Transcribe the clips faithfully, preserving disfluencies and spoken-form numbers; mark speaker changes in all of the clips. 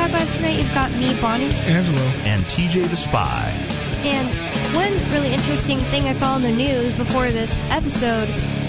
Speaker 1: talk about it tonight. You've got me, Bonnie.
Speaker 2: Angelo.
Speaker 3: And T J the Spy.
Speaker 1: And one really interesting thing I saw in the news before this episode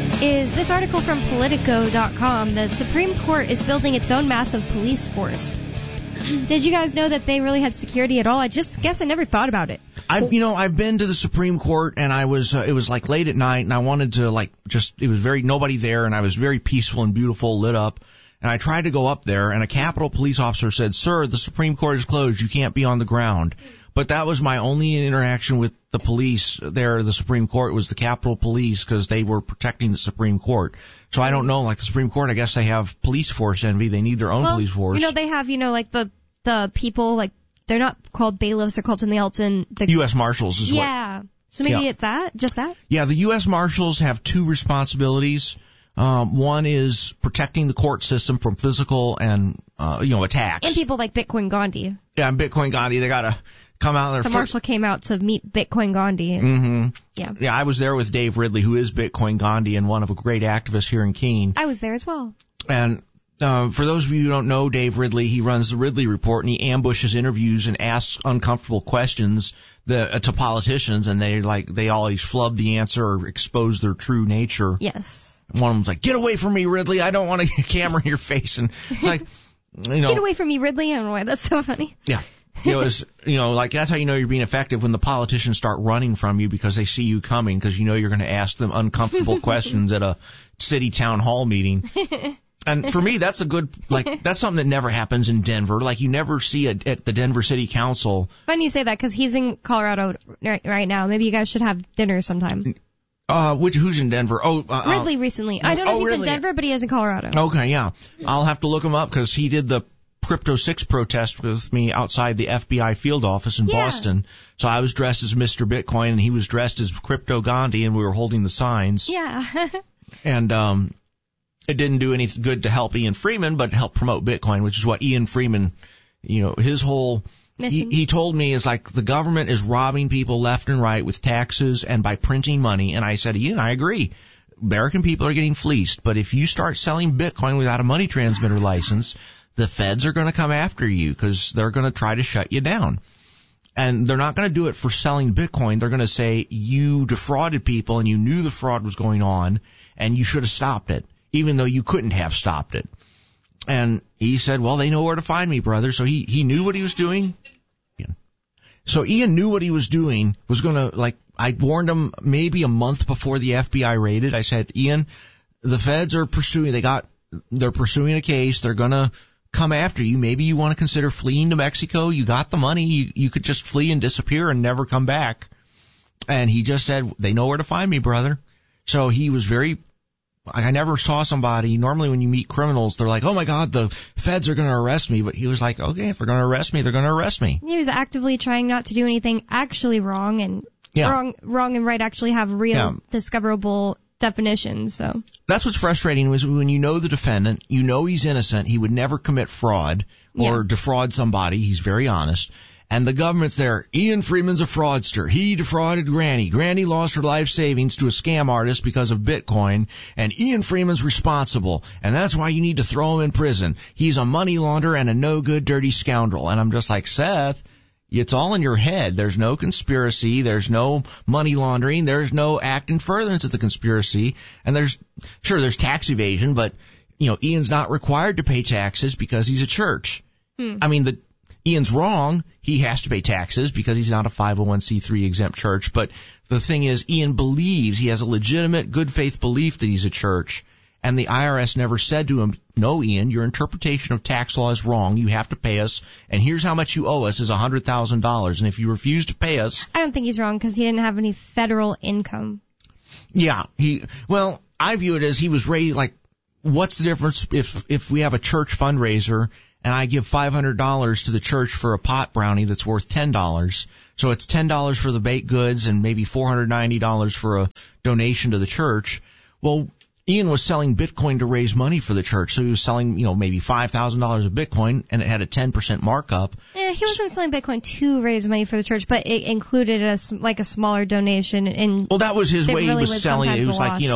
Speaker 1: is this article from Politico dot com. The Supreme Court is building its own massive police force. Did you guys know that they really had security at all? I just guess I never thought about it.
Speaker 3: I've, you know, I've been to the Supreme Court, and I was, uh, it was like late at night, and I wanted to, like, just, it was very, nobody there, and I was very peaceful and beautiful, lit up, and I tried to go up there, and a Capitol police officer said, "Sir, the Supreme Court is closed, you can't be on the ground." But that was my only interaction with the police there, the Supreme Court, was the Capitol Police, because they were protecting the Supreme Court. So I don't know, like the Supreme Court, I guess they have police force envy, they need their own
Speaker 1: well,
Speaker 3: police force.
Speaker 1: You know, they have, you know, like the, the people, like, they're not called bailiffs, they're called something else in the
Speaker 3: U S Marshals is what.
Speaker 1: Yeah. So maybe
Speaker 3: Yeah.
Speaker 1: it's that? Just that?
Speaker 3: Yeah, the U S Marshals have two responsibilities. Um, one is protecting the court system from physical and, uh, you know, attacks.
Speaker 1: And people like Bitcoin Gandhi.
Speaker 3: Yeah, and Bitcoin Gandhi, they gotta come out there.
Speaker 1: The marshal came out to meet Bitcoin Gandhi.
Speaker 3: Mm-hmm.
Speaker 1: Yeah.
Speaker 3: Yeah, I was there with Dave Ridley, who is Bitcoin Gandhi and one of a great activists here in Keene.
Speaker 1: I was there as well.
Speaker 3: And uh, for those of you who don't know Dave Ridley, he runs the Ridley Report, and he ambushes interviews and asks uncomfortable questions the, uh, to politicians, and they like they always flub the answer or expose their true nature.
Speaker 1: Yes.
Speaker 3: One of them's like, "Get away from me, Ridley! I don't want a camera in your face." And it's like, you know,
Speaker 1: get away from me, Ridley! I don't know why that's so funny.
Speaker 3: Yeah. It was, you know, like that's how you know you're being effective, when the politicians start running from you because they see you coming, because you know you're going to ask them uncomfortable questions at a city town hall meeting. And for me, that's a good, like, that's something that never happens in Denver. Like, you never see it at the Denver City Council.
Speaker 1: Funny you say that, because he's in Colorado right, right now. Maybe you guys should have dinner sometime.
Speaker 3: Uh, which, who's in Denver? Oh, uh,
Speaker 1: Ridley recently. I don't know
Speaker 3: oh,
Speaker 1: if he's
Speaker 3: really?
Speaker 1: in Denver, but he is in Colorado.
Speaker 3: Okay, yeah. I'll have to look him up, because he did the Crypto six protest with me outside the F B I field office in
Speaker 1: Yeah.
Speaker 3: Boston. So I was dressed as Mister Bitcoin, and he was dressed as Crypto Gandhi, and we were holding the signs.
Speaker 1: Yeah.
Speaker 3: And um, it didn't do any good to help Ian Freeman, but help promote Bitcoin, which is what Ian Freeman, you know, his whole he, he told me is like the government is robbing people left and right with taxes and by printing money. And I said, Ian, I agree. American people are getting fleeced, but if you start selling Bitcoin without a money transmitter license, the feds are going to come after you because they're going to try to shut you down. And they're not going to do it for selling Bitcoin. They're going to say you defrauded people and you knew the fraud was going on and you should have stopped it, even though you couldn't have stopped it. And he said, well, they know where to find me, brother. So he, he knew what he was doing. So Ian knew what he was doing, was going to, like, I warned him maybe a month before the F B I raided. I said, Ian, the feds are pursuing, they got, they're pursuing a case. They're going to come after you. Maybe you want to consider fleeing to Mexico. You got the money. You, you could just flee and disappear and never come back. And he just said, they know where to find me, brother. So he was very, I never saw somebody, normally when you meet criminals, they're like, oh my God, the feds are going to arrest me. But he was like, okay, if they're going to arrest me, they're going to arrest me.
Speaker 1: He was actively trying not to do anything actually wrong, and
Speaker 3: yeah.
Speaker 1: wrong, wrong and right actually have real
Speaker 3: yeah.
Speaker 1: discoverable definitions. So
Speaker 3: that's what's frustrating, was when you know the defendant, you know he's innocent, he would never commit fraud or
Speaker 1: yeah.
Speaker 3: defraud somebody. He's very honest. And the government's there. Ian Freeman's a fraudster. He defrauded Granny. Granny lost her life savings to a scam artist because of Bitcoin. And Ian Freeman's responsible. And that's why you need to throw him in prison. He's a money launderer and a no-good, dirty scoundrel. And I'm just like, Seth, it's all in your head. There's no conspiracy. There's no money laundering. There's no act in furtherance of the conspiracy. And there's, sure, there's tax evasion, but, you know, Ian's not required to pay taxes because he's a church.
Speaker 1: Hmm.
Speaker 3: I mean, the Ian's wrong. He has to pay taxes because he's not a five oh one c three exempt church. But the thing is, Ian believes, he has a legitimate good faith belief that he's a church. And the I R S never said to him, no, Ian, your interpretation of tax law is wrong. You have to pay us. And here's how much you owe us is one hundred thousand dollars. And if you refuse to pay us.
Speaker 1: I don't think he's wrong because he didn't have any federal income.
Speaker 3: Yeah. he Well, I view it as he was raised like, what's the difference if if we have a church fundraiser and I give five hundred dollars to the church for a pot brownie that's worth ten dollars. So it's ten dollars for the baked goods and maybe four hundred ninety dollars for a donation to the church. Well, Ian was selling Bitcoin to raise money for the church. So he was selling, you know, maybe five thousand dollars of Bitcoin, and it had a ten percent markup.
Speaker 1: Yeah, he wasn't selling Bitcoin to raise money for the church, but it included a, like a smaller donation. And
Speaker 3: well, that was his way
Speaker 1: really
Speaker 3: he was selling it. It was like, you know,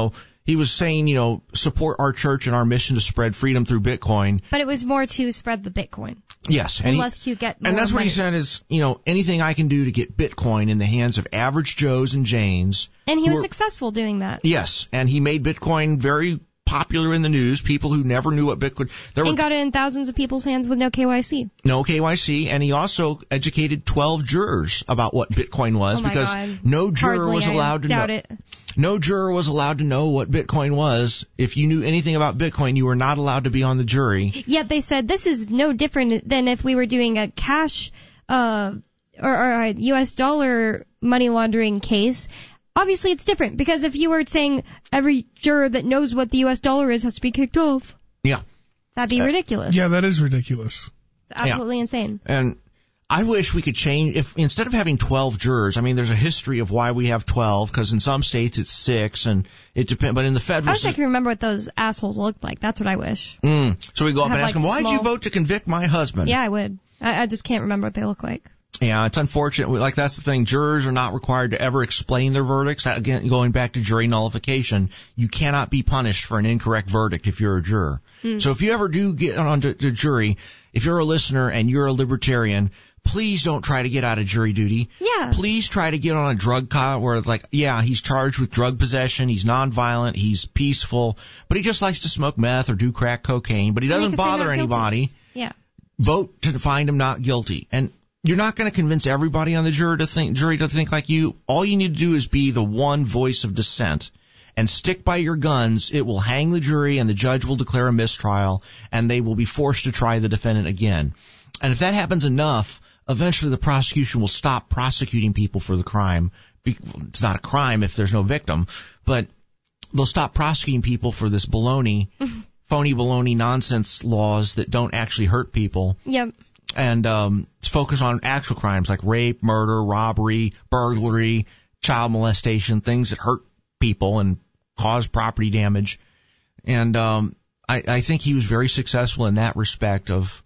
Speaker 3: he was saying, you know, support our church and our mission to spread freedom through Bitcoin.
Speaker 1: But it was more to spread the Bitcoin.
Speaker 3: Yes. And
Speaker 1: Unless he, you get more
Speaker 3: And that's
Speaker 1: money.
Speaker 3: what he said is, you know, anything I can do to get Bitcoin in the hands of average Joes and Janes.
Speaker 1: And he was
Speaker 3: are,
Speaker 1: successful doing that.
Speaker 3: Yes. And he made Bitcoin very popular in the news. People who never knew what Bitcoin... There
Speaker 1: and
Speaker 3: were,
Speaker 1: got it in thousands of people's hands with no K Y C.
Speaker 3: No K Y C. And he also educated twelve jurors about what Bitcoin was
Speaker 1: oh my
Speaker 3: because
Speaker 1: God.
Speaker 3: no juror
Speaker 1: Hardly,
Speaker 3: was allowed
Speaker 1: I
Speaker 3: to
Speaker 1: doubt
Speaker 3: know.
Speaker 1: It.
Speaker 3: No juror was allowed to know what Bitcoin was. If you knew anything about Bitcoin, you were not allowed to be on the jury.
Speaker 1: Yet they said this is no different than if we were doing a cash uh, or, or a U S dollar money laundering case. Obviously, it's different because if you were saying every juror that knows what the U S dollar is has to be kicked off,
Speaker 3: Yeah.
Speaker 1: that'd be
Speaker 3: Uh,
Speaker 1: ridiculous.
Speaker 2: Yeah, that is ridiculous.
Speaker 1: It's absolutely
Speaker 3: Yeah.
Speaker 1: insane.
Speaker 3: And I wish we could change, if instead of having twelve jurors, I mean, there's a history of why we have twelve, because in some states it's six, and it depends, but in the
Speaker 1: I
Speaker 3: federal...
Speaker 1: wish I could remember what those assholes looked like. That's what I wish.
Speaker 3: Mm. So we go up
Speaker 1: Have,
Speaker 3: and ask
Speaker 1: like,
Speaker 3: them, why'd you
Speaker 1: small-
Speaker 3: vote to convict my husband?
Speaker 1: Yeah, I would. I, I just can't remember what they look like.
Speaker 3: Yeah, it's unfortunate. Like, that's the thing. Jurors are not required to ever explain their verdicts. Again, going back to jury nullification, you cannot be punished for an incorrect verdict if you're a juror. Mm. So if you ever do get on to the jury, if you're a listener and you're a libertarian, please don't try to get out of jury duty.
Speaker 1: Yeah.
Speaker 3: Please try to get on a drug cop where it's like, yeah, he's charged with drug possession, he's nonviolent, he's peaceful, but he just likes to smoke meth or do crack cocaine, but he doesn't bother anybody.
Speaker 1: Yeah.
Speaker 3: Vote to find him not guilty. And you're not going to convince everybody on the jury to think jury to think like you. All you need to do is be the one voice of dissent and stick by your guns. It will hang the jury and the judge will declare a mistrial and they will be forced to try the defendant again. And if that happens enough, eventually the prosecution will stop prosecuting people for the crime. It's not a crime if there's no victim, but they'll stop prosecuting people for this baloney, phony baloney nonsense laws that don't actually hurt people.
Speaker 1: Yep.
Speaker 3: And um, focus on actual crimes like rape, murder, robbery, burglary, child molestation, things that hurt people and cause property damage. And um, I, I think he was very successful in that respect of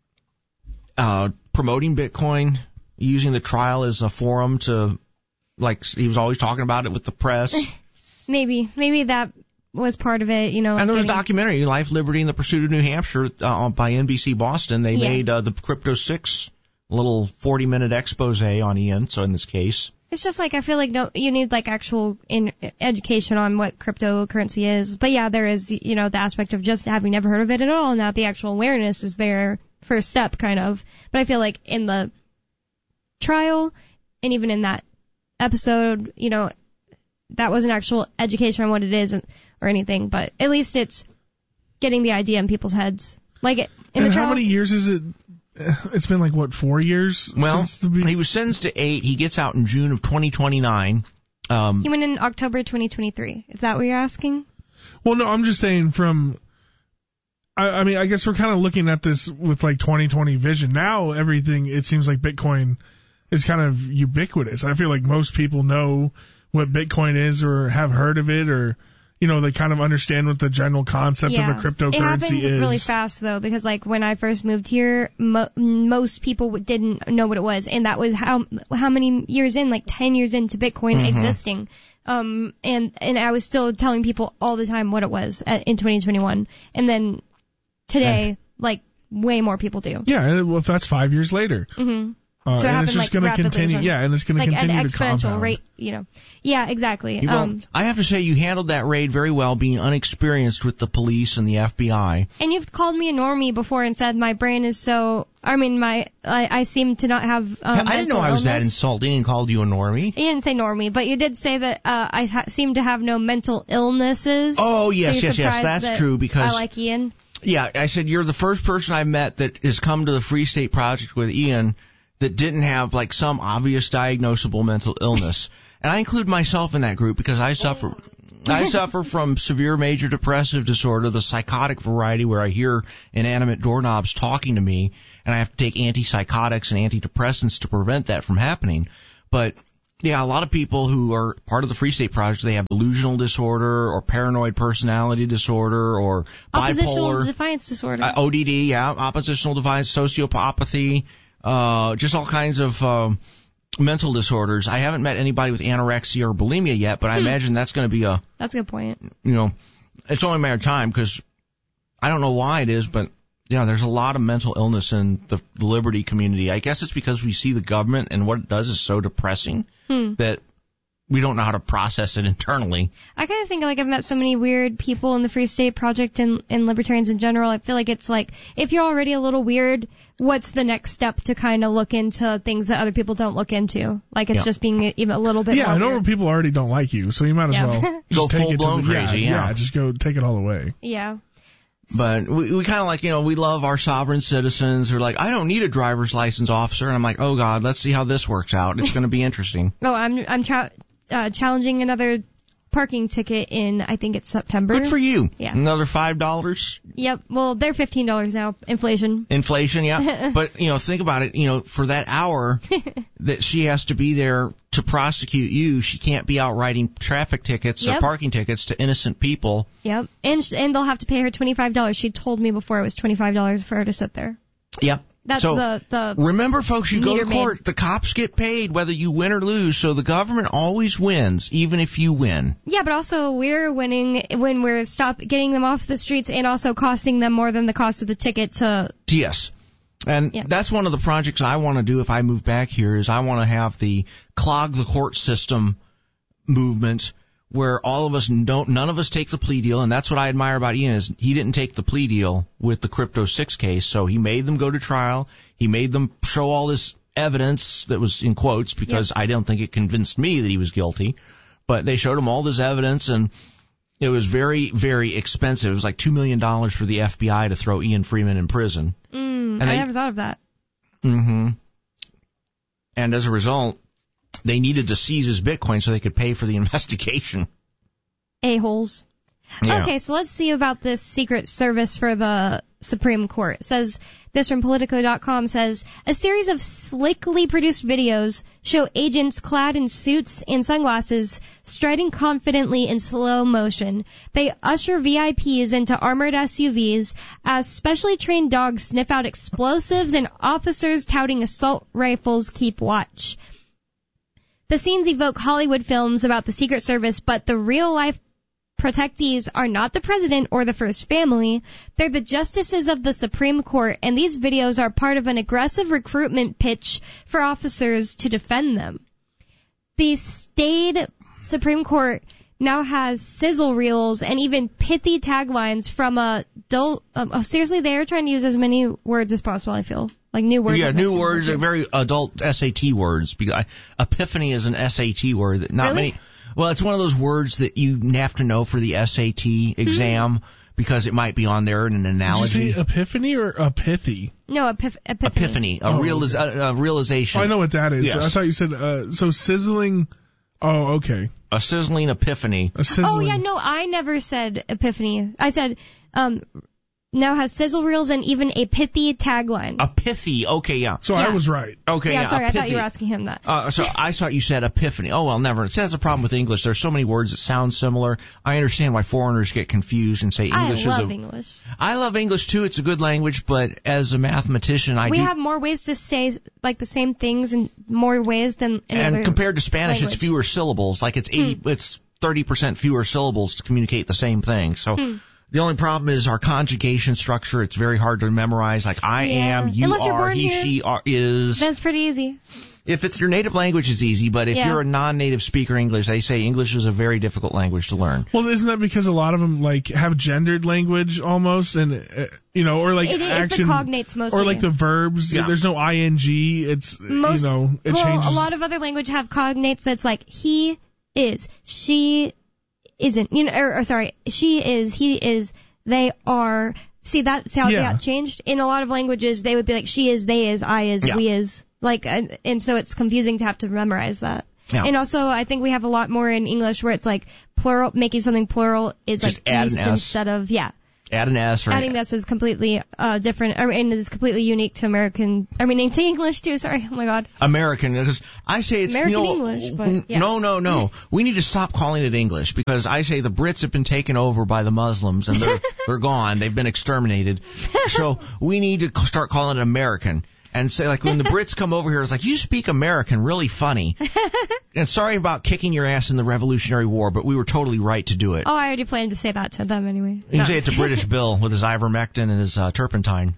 Speaker 3: uh, promoting Bitcoin, using the trial as a forum to, like, he was always talking about it with the press.
Speaker 1: Maybe. Maybe that was part of it, you know.
Speaker 3: And there was
Speaker 1: getting...
Speaker 3: a documentary, Life, Liberty, and the Pursuit of New Hampshire, uh, by N B C Boston. They
Speaker 1: yeah.
Speaker 3: made uh, the Crypto six little forty-minute expose on Ian, so in this case.
Speaker 1: It's just like, I feel like no, you need like actual in education on what cryptocurrency is. But yeah, there is, you know, the aspect of just having never heard of it at all, and that the actual awareness is there, first step, kind of. But I feel like in the trial, and even in that episode, you know, that wasn't actual education on what it is or anything, but at least it's getting the idea in people's heads. Like, it, in
Speaker 2: and
Speaker 1: the trial,
Speaker 2: how many years is it? It's been like, what, four years?
Speaker 3: Well,
Speaker 2: since the be-
Speaker 3: he was sentenced to eight. He gets out in June of twenty twenty-nine. Um,
Speaker 1: he went in October twenty twenty-three. Is that what you're asking?
Speaker 2: Well, no, I'm just saying from, I, I mean, I guess we're kind of looking at this with like twenty twenty vision. Now everything, it seems like Bitcoin is kind of ubiquitous. I feel like most people know what Bitcoin is or have heard of it, or, you know, they kind of understand what the general concept
Speaker 1: yeah.
Speaker 2: of a cryptocurrency
Speaker 1: it happened
Speaker 2: is.
Speaker 1: really fast, though, because, like, when I first moved here, mo- most people didn't know what it was, and that was how how many years in, like ten years into Bitcoin mm-hmm. existing. Um, and, and I was still telling people all the time what it was at, in twenty twenty-one. And then today, and, like, way more people do.
Speaker 2: Yeah, well, if that's five years later.
Speaker 1: Mm-hmm.
Speaker 2: Uh,
Speaker 1: so it
Speaker 2: and it's just
Speaker 1: like,
Speaker 2: going to continue,
Speaker 1: from,
Speaker 2: yeah, and it's going
Speaker 1: like
Speaker 2: to continue
Speaker 1: an
Speaker 2: to compound.
Speaker 1: exponential rate, you know. Yeah, exactly.
Speaker 3: Well,
Speaker 1: um,
Speaker 3: I have to say you handled that raid very well, being unexperienced with the police and the F B I.
Speaker 1: And you've called me a normie before and said my brain is so, I mean, my, I, I seem to not have, um,
Speaker 3: I didn't know I was that insulting and called you a normie.
Speaker 1: You didn't say normie, but you did say that, uh, I ha- seem to have no mental illnesses.
Speaker 3: Oh, yes,
Speaker 1: so
Speaker 3: yes, yes, that's
Speaker 1: that
Speaker 3: true, because
Speaker 1: I like Ian.
Speaker 3: Yeah, I said you're the first person I've met that has come to the Free State Project with Ian that didn't have, like, some obvious diagnosable mental illness. And I include myself in that group because I suffer I suffer from severe major depressive disorder, the psychotic variety where I hear inanimate doorknobs talking to me, and I have to take antipsychotics and antidepressants to prevent that from happening. But, yeah, a lot of people who are part of the Free State Project, they have delusional disorder or paranoid personality disorder or
Speaker 1: Oppositional
Speaker 3: bipolar.
Speaker 1: defiance disorder.
Speaker 3: Uh, O D D, yeah, oppositional defiance, sociopathy. Uh, just all kinds of, um, mental disorders. I haven't met anybody with anorexia or bulimia yet, but I hmm. imagine that's going to be a...
Speaker 1: That's a good point.
Speaker 3: You know, it's only a matter of time because I don't know why it is, but, you know, there's a lot of mental illness in the liberty community. I guess it's because we see the government and what it does is so depressing hmm. that we don't know how to process it internally.
Speaker 1: I kind of think like I've met so many weird people in the Free State Project and, and libertarians in general. I feel like it's like, if you're already a little weird, what's the next step to kind of look into things that other people don't look into? Like it's yeah. just being even a little bit
Speaker 2: Yeah,
Speaker 1: more
Speaker 2: I know
Speaker 1: weird.
Speaker 2: People already don't like you, so you might as
Speaker 1: yeah.
Speaker 2: well
Speaker 3: go full blown
Speaker 2: the,
Speaker 3: crazy.
Speaker 2: Yeah,
Speaker 3: yeah,
Speaker 2: yeah, just go take it all away.
Speaker 1: Yeah.
Speaker 3: But we, we kind of like, you know, we love our sovereign citizens who are like, I don't need a driver's license, officer. And I'm like, oh, God, let's see how this works out. It's going to be interesting.
Speaker 1: oh, I'm I'm tra- uh, challenging another parking ticket in, I think it's September.
Speaker 3: Good for you.
Speaker 1: Yeah.
Speaker 3: Another five dollars?
Speaker 1: Yep. Well, they're fifteen dollars now. Inflation.
Speaker 3: Inflation, yeah. But, you know, think about it. You know, for that hour that she has to be there to prosecute you, she can't be out writing traffic tickets
Speaker 1: yep.
Speaker 3: or parking tickets to innocent people.
Speaker 1: Yep. And sh- and they'll have to pay her twenty-five dollars. She told me before it was twenty-five dollars for her to sit there.
Speaker 3: Yep.
Speaker 1: That's
Speaker 3: so,
Speaker 1: the, the
Speaker 3: remember, folks, you go to court,
Speaker 1: made.
Speaker 3: the cops get paid whether you win or lose, so the government always wins, even if you win.
Speaker 1: Yeah, but also we're winning when we're stop getting them off the streets and also costing them more than the cost of the ticket to...
Speaker 3: Yes. And yeah. that's one of the projects I want to do if I move back here is I want to have the clog the court system movement where all of us don't, none of us take the plea deal, and that's what I admire about Ian is he didn't take the plea deal with the Crypto six case, so he made them go to trial. He made them show all this evidence that was in quotes because yep. I don't think it convinced me that he was guilty, but they showed him all this evidence, and it was very, very expensive. It was like two million dollars for the F B I to throw Ian Freeman in prison.
Speaker 1: Mm, and I they, never thought of that.
Speaker 3: Mm-hmm. And as a result, they needed to seize his Bitcoin so they could pay for the investigation.
Speaker 1: A-holes.
Speaker 3: Yeah.
Speaker 1: Okay, so let's see about this Secret Service for the Supreme Court. It says, this from Politico dot com says, a series of slickly produced videos show agents clad in suits and sunglasses striding confidently in slow motion. They usher V I Ps into armored S U Vs as specially trained dogs sniff out explosives and officers touting assault rifles keep watch. The scenes evoke Hollywood films about the Secret Service, but the real-life protectees are not the president or the first family. They're the justices of the Supreme Court, and these videos are part of an aggressive recruitment pitch for officers to defend them. The staid Supreme Court now has sizzle reels and even pithy taglines from a dull... Um, oh, seriously, they are trying to use as many words as possible, I feel. Like new words.
Speaker 3: Yeah, new words, are very adult S A T words. Epiphany is an S A T word that not
Speaker 1: really?
Speaker 3: many... Well, it's one of those words that you have to know for the S A T exam mm-hmm. because it might be on there in an analogy.
Speaker 2: Did you say epiphany or epithy?
Speaker 1: No, epif- epiphany.
Speaker 3: Epiphany, a,
Speaker 2: oh,
Speaker 3: realiz-
Speaker 2: okay.
Speaker 3: a, a realization.
Speaker 2: Oh, I know what that is.
Speaker 3: Yes.
Speaker 2: I thought you said, uh, so sizzling... Oh, okay.
Speaker 3: A sizzling epiphany.
Speaker 2: A sizzling...
Speaker 1: Oh, yeah, no, I never said epiphany. I said... um. Now has sizzle reels and even a pithy tagline.
Speaker 3: A pithy, okay, yeah.
Speaker 2: So
Speaker 1: yeah.
Speaker 2: I was right.
Speaker 3: Okay,
Speaker 1: yeah.
Speaker 3: yeah
Speaker 1: sorry, I thought you were asking him that.
Speaker 3: Uh, so I thought you said epiphany. Oh, well, never. See, that's a problem with English. There's so many words that sound similar. I understand why foreigners get confused and say English
Speaker 1: I
Speaker 3: is a...
Speaker 1: I love English.
Speaker 3: I love English, too. It's a good language, but as a mathematician, I
Speaker 1: we
Speaker 3: do...
Speaker 1: have more ways to say, like, the same things in more ways than in
Speaker 3: And
Speaker 1: other
Speaker 3: compared to Spanish,
Speaker 1: language.
Speaker 3: it's fewer syllables. Like, it's eighty, hmm. it's thirty percent fewer syllables to communicate the same thing. So... Hmm. The only problem is our conjugation structure. It's very hard to memorize. Like, I
Speaker 1: yeah.
Speaker 3: am, you
Speaker 1: Unless
Speaker 3: are,
Speaker 1: you're born
Speaker 3: he,
Speaker 1: here,
Speaker 3: she are, is.
Speaker 1: That's pretty easy.
Speaker 3: If it's your native language, it's easy. But if
Speaker 1: yeah.
Speaker 3: you're a non-native speaker English, they say English is a very difficult language to learn.
Speaker 2: Well, isn't that because a lot of them, like, have gendered language almost? And, uh, you know, or like
Speaker 1: it
Speaker 2: action.
Speaker 1: It's the cognates mostly.
Speaker 2: Or like the verbs. Yeah. There's no ing. It's,
Speaker 1: Most,
Speaker 2: you know, it
Speaker 1: well,
Speaker 2: changes.
Speaker 1: a lot of other language have cognates that's like he is, she isn't, you know, or, or sorry, she is, he is, they are. See, that's how
Speaker 2: yeah.
Speaker 1: that changed. In a lot of languages, they would be like, she is, they is, I is,
Speaker 3: yeah.
Speaker 1: we is. Like, and, and so it's confusing to have to memorize that.
Speaker 3: Yeah.
Speaker 1: And also, I think we have a lot more in English where it's like plural, making something plural is
Speaker 3: just
Speaker 1: like
Speaker 3: geese
Speaker 1: instead of, yeah.
Speaker 3: Add an S or
Speaker 1: adding this is completely uh different, I mean, is completely unique to American, I mean, to English too, sorry, oh my god.
Speaker 3: American, because I say it's,
Speaker 1: American
Speaker 3: you know,
Speaker 1: English, but, yeah.
Speaker 3: no, no, no. We need to stop calling it English because I say the Brits have been taken over by the Muslims and they're, they're gone. They've been exterminated. So we need to start calling it American. And say, like, when the Brits come over here, it's like, you speak American really funny. And sorry about kicking your ass in the Revolutionary War, but we were totally right to do it.
Speaker 1: Oh, I already planned to say that to them anyway.
Speaker 3: You can say it to British Bill with his ivermectin and his uh, turpentine.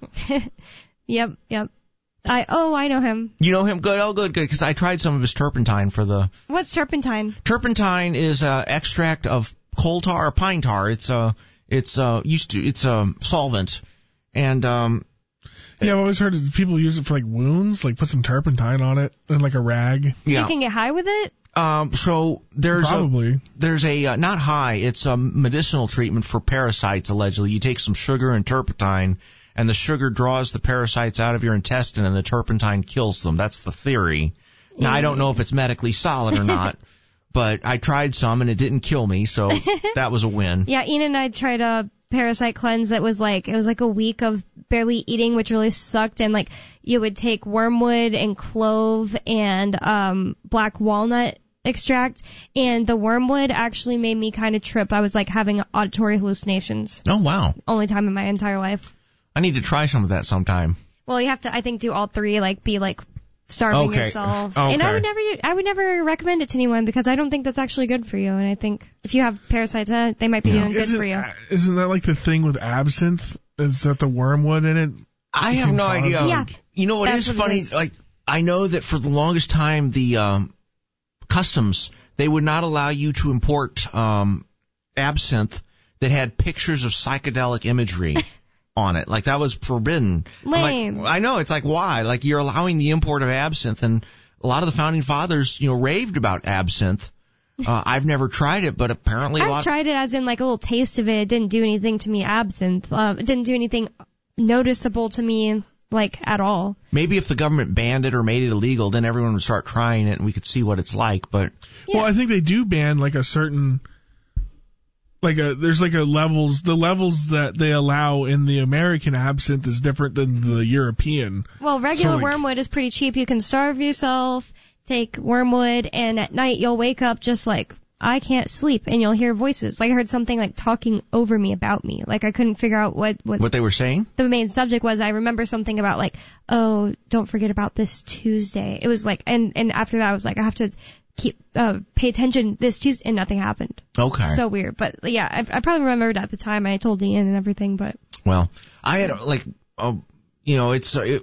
Speaker 1: Yep, yep. I Oh, I know him.
Speaker 3: You know him? Good, oh, good, good, because I tried some of his turpentine for the...
Speaker 1: What's turpentine?
Speaker 3: Turpentine is uh, extract of coal tar or pine tar. It's a, it's a, used to, it's a solvent. And, um...
Speaker 2: Yeah, I've always heard people use it for, like, wounds, like, put some turpentine on it and, like, a rag.
Speaker 1: Yeah. You can get high with it?
Speaker 3: Um, so there's
Speaker 2: Probably.
Speaker 3: a, there's a, uh, not high, it's a medicinal treatment for parasites, allegedly. You take some sugar and turpentine, and the sugar draws the parasites out of your intestine, and the turpentine kills them. That's the theory. Now, yeah. I don't know if it's medically solid or not, but I tried some, and it didn't kill me, so that was a win.
Speaker 1: Yeah, Ian and I tried a parasite cleanse that was like, it was like a week of barely eating, which really sucked, and like, you would take wormwood and clove and um black walnut extract, and the wormwood actually made me kind of trip. I was like having auditory hallucinations.
Speaker 3: Oh, wow.
Speaker 1: Only time in my entire life.
Speaker 3: I need to try some of that sometime.
Speaker 1: Well, you have to, I think, do all three, like be like starving
Speaker 3: okay.
Speaker 1: yourself.
Speaker 3: Okay.
Speaker 1: And I would never, I would never recommend it to anyone because I don't think that's actually good for you. And I think if you have parasites, uh, they might be yeah. doing good
Speaker 2: isn't,
Speaker 1: for you.
Speaker 2: Isn't that like the thing with absinthe? Is that the wormwood in it?
Speaker 3: I have no idea.
Speaker 1: Yeah,
Speaker 3: you know what is
Speaker 1: what
Speaker 3: funny?
Speaker 1: Is.
Speaker 3: Like, I know that for the longest time, the um, customs, they would not allow you to import um, absinthe that had pictures of psychedelic imagery on it. Like, that was forbidden.
Speaker 1: Lame.
Speaker 3: Like, I know. It's like, why? Like, you're allowing the import of absinthe, and a lot of the founding fathers, you know, raved about absinthe. Uh, I've never tried it, but apparently a
Speaker 1: I've
Speaker 3: lot... I've
Speaker 1: tried it as in, like, a little taste of it. It didn't do anything to me, absinthe. Uh, it didn't do anything noticeable to me, like, at all.
Speaker 3: Maybe if the government banned it or made it illegal, then everyone would start trying it and we could see what it's like, but...
Speaker 2: Yeah. Well, I think they do ban, like, a certain... Like a, there's like a levels, the levels that they allow in the American absinthe is different than the European.
Speaker 1: Well, regular
Speaker 2: so, like,
Speaker 1: wormwood is pretty cheap. You can starve yourself, take wormwood, and at night you'll wake up just like, I can't sleep, and you'll hear voices. Like, I heard something like talking over me about me. Like, I couldn't figure out what, what,
Speaker 3: what they were saying?
Speaker 1: The main subject was. I remember something about like, oh, don't forget about this Tuesday. It was like, and, and after that I was like, I have to keep, uh, pay attention this Tuesday, and nothing happened.
Speaker 3: Okay.
Speaker 1: So weird. But yeah, I, I probably remembered at the time, and I told Ian and everything, but.
Speaker 3: Well, I had like, uh, you know, it's, uh,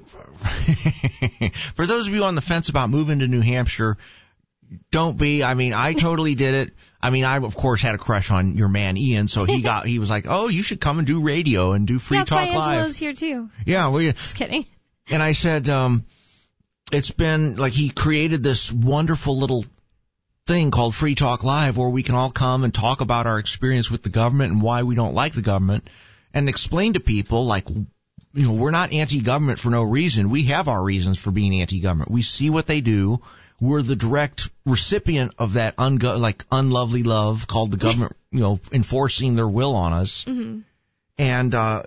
Speaker 3: it, for those of you on the fence about moving to New Hampshire, don't be. I mean, I totally did it. I mean, I, of course, had a crush on your man, Ian, so he got, he was like, oh, you should come and do radio and do Free
Speaker 1: yeah,
Speaker 3: Talk
Speaker 1: Live. Yeah,
Speaker 3: Live.
Speaker 1: Angela's here, too.
Speaker 3: Yeah, well, yeah.
Speaker 1: Just kidding.
Speaker 3: And I said, um, it's been, like, he created this wonderful little thing called Free Talk Live where we can all come and talk about our experience with the government and why we don't like the government and explain to people, like, you know, we're not anti-government for no reason. We have our reasons for being anti-government. We see what they do. We're the direct recipient of that ungo- like unlovely love called the government, you know, enforcing their will on us.
Speaker 1: Mm-hmm.
Speaker 3: And uh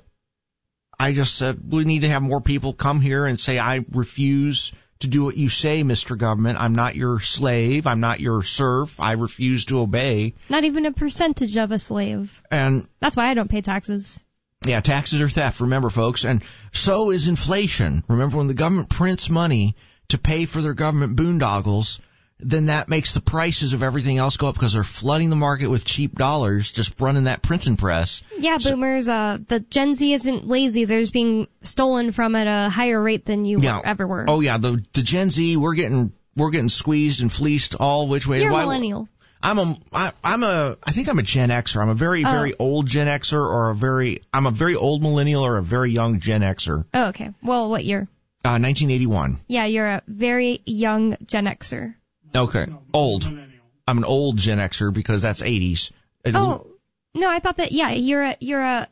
Speaker 3: I just said we need to have more people come here and say, I refuse to do what you say, Mister Government. I'm not your slave. I'm not your serf. I refuse to obey.
Speaker 1: Not even a percentage of a slave.
Speaker 3: And
Speaker 1: that's why I don't pay taxes.
Speaker 3: Yeah, taxes are theft, remember, folks. And so is inflation. Remember, when the government prints money to pay for their government boondoggles, then that makes the prices of everything else go up because they're flooding the market with cheap dollars, just running that printing press.
Speaker 1: Yeah, so, boomers, uh, the Gen Z isn't lazy. They're just being stolen from at a higher rate than you
Speaker 3: yeah,
Speaker 1: ever were.
Speaker 3: Oh, yeah, the, the Gen Z, we're getting we're getting squeezed and fleeced all which way.
Speaker 1: You're a
Speaker 3: Why,
Speaker 1: millennial.
Speaker 3: I'm a, I, I'm a, I think I'm a Gen Xer. I'm a very,
Speaker 1: oh.
Speaker 3: very old Gen Xer or a very, I'm a very old millennial or a very young Gen Xer.
Speaker 1: Oh, okay. Well, what year?
Speaker 3: Uh, nineteen eighty-one.
Speaker 1: Yeah, you're a very young Gen Xer.
Speaker 3: Okay. Old. I'm an old Gen Xer because that's eighties.
Speaker 1: Oh, no, I thought that, yeah, you're a, you're a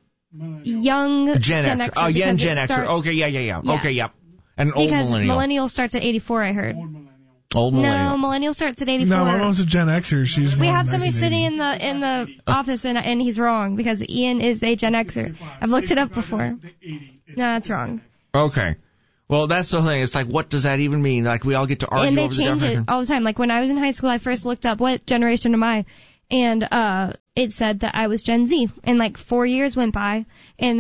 Speaker 1: young
Speaker 3: Gen,
Speaker 1: Gen
Speaker 3: Xer.
Speaker 1: Xer.
Speaker 3: Oh, young Gen
Speaker 1: Xer.
Speaker 3: Xer. Okay, yeah, yeah, yeah,
Speaker 1: yeah.
Speaker 3: Okay, yep. And an old
Speaker 1: because
Speaker 3: millennial.
Speaker 1: Because millennial starts at eighty-four, I heard.
Speaker 3: Old millennial.
Speaker 1: No, millennial starts at eighty-four.
Speaker 2: No, my mom's a Gen Xer. She's
Speaker 1: we have somebody sitting in the in the office and and he's wrong because Ian is a Gen Xer. I've looked it up before. No, that's wrong.
Speaker 3: Okay. Well, that's the thing. It's like, what does that even mean? Like, we all get to argue
Speaker 1: and they
Speaker 3: over the
Speaker 1: change
Speaker 3: definition.
Speaker 1: it all the time. Like, when I was in high school, I first looked up what generation am I, and uh it said that I was Gen Z. And like four years went by, and then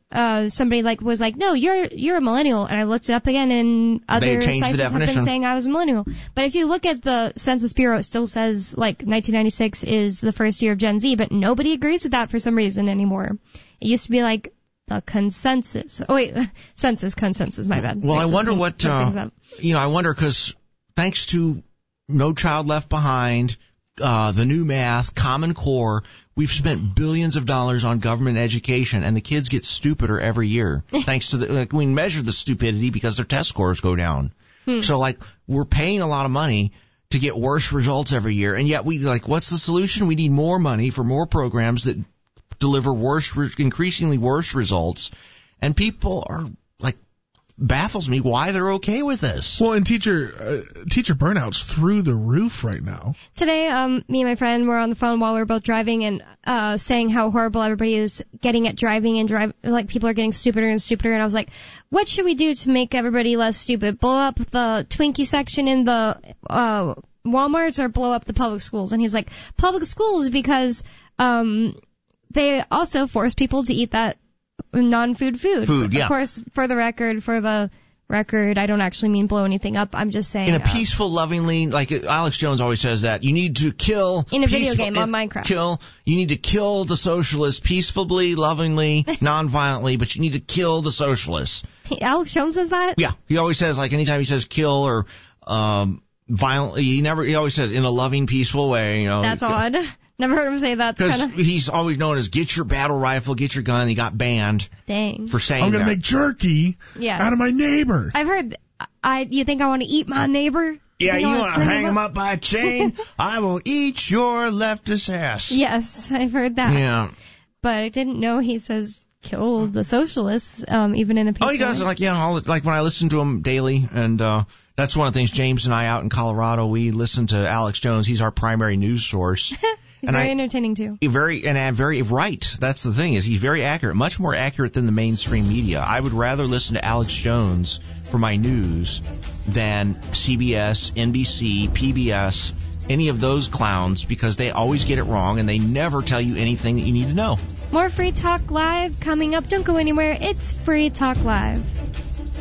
Speaker 1: uh, somebody like was like, no, you're you're a millennial, and I looked it up again, and other sites have been saying I was a millennial. But if you look at the Census Bureau, it still says like nineteen ninety-six is the first year of Gen Z, but nobody agrees with that for some reason anymore. It used to be like the consensus. Oh wait, census consensus. My bad.
Speaker 3: Well,
Speaker 1: Thanks
Speaker 3: I wonder what uh, you know. I wonder because thanks to No Child Left Behind, uh, the new math, Common Core, we've spent billions of dollars on government education, and the kids get stupider every year. Thanks to the, like, we measure the stupidity because their test scores go down. Hmm. So, like, we're paying a lot of money to get worse results every year, and yet we, like, what's the solution? We need more money for more programs that deliver worse, increasingly worse results, and people are, like, baffles me why they're okay with this.
Speaker 2: Well, and teacher uh, teacher burnout's through the roof right now.
Speaker 1: Today, um, me and my friend were on the phone while we were both driving and uh, saying how horrible everybody is getting at driving and drive. Like people are getting stupider and stupider. And I was like, what should we do to make everybody less stupid? Blow up the Twinkie section in the uh, Walmarts or blow up the public schools? And he was like, public schools because um, they also force people to eat that non-food food.
Speaker 3: Food, yeah.
Speaker 1: Of course, for the record, for the record, I don't actually mean blow anything up. I'm just saying.
Speaker 3: In a
Speaker 1: uh,
Speaker 3: peaceful, lovingly, like Alex Jones always says that, you need to kill.
Speaker 1: In a video
Speaker 3: peaceful,
Speaker 1: game on Minecraft.
Speaker 3: Kill. You need to kill the socialists peacefully, lovingly, non-violently, but you need to kill the socialists.
Speaker 1: Alex Jones says that?
Speaker 3: Yeah. He always says, like, anytime he says kill or, um, violently, he never, he always says in a loving, peaceful way, you know.
Speaker 1: That's odd. Never heard him say that.
Speaker 3: Because
Speaker 1: kinda...
Speaker 3: he's always known as get your battle rifle, get your gun. He got banned.
Speaker 1: Dang.
Speaker 3: For saying
Speaker 2: I'm gonna
Speaker 3: that.
Speaker 2: make jerky
Speaker 1: yeah.
Speaker 2: out of my neighbor.
Speaker 1: I've heard, I, you think I want to eat my neighbor?
Speaker 3: Yeah, you, you
Speaker 1: want
Speaker 3: to hang him up by a chain? I will eat your leftist ass.
Speaker 1: Yes, I've heard that.
Speaker 3: Yeah.
Speaker 1: But I didn't know he says kill the socialists, um, even in a peaceful
Speaker 3: Oh, he does.
Speaker 1: way.
Speaker 3: Like, yeah, all, like when I listen to him daily, and uh that's one of the things, James and I out in Colorado, we listen to Alex Jones. He's our primary news source.
Speaker 1: He's
Speaker 3: and
Speaker 1: very
Speaker 3: I,
Speaker 1: entertaining, too.
Speaker 3: Very, and I'm very right. That's the thing, is he's very accurate, much more accurate than the mainstream media. I would rather listen to Alex Jones for my news than C B S, N B C, P B S, any of those clowns, because they always get it wrong and they never tell you anything that you need to know.
Speaker 1: More Free Talk Live coming up. Don't go anywhere. It's Free Talk Live.